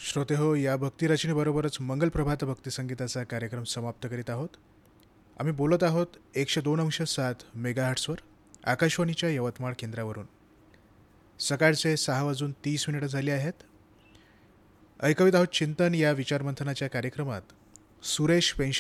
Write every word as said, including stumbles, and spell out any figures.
श्रोते हो, या भक्तिरचनेबरोबरच मंगल प्रभात भक्तिसंगीताचा कार्यक्रम समाप्त करीत आहोत. आम्ही बोलत आहोत एकशे दोन अंश सात मेगाहर्ट्सवर आकाशवाणीच्या यवतमाळ केंद्रावरून. सकाळचे सहा वाजून तीस मिनिटं झाली आहेत. ऐकवीत आहोत चिंतन या विचारमंथनाच्या कार्यक्रमात सुरेश पेंश